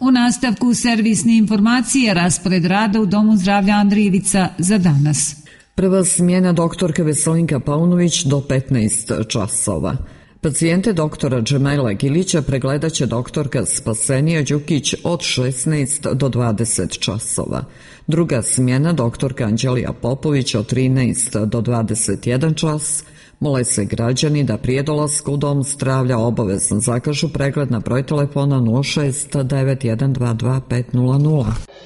U nastavku servisne informacije, raspored rada u Domu zdravlja Andrijevica za danas. Prva smjena doktorke Veselinka Paunović do 15 časova. Pacijente doktora Džemajla Gilića pregledat će doktorka Spasenija Đukić od 16 do 20 časova. Druga smjena doktorka Anđelija Popović od 13 do 21 čas. Mole se građani da prije dolaska u Dom zdravlja obavezno zakažu pregled na broj telefona 069122500.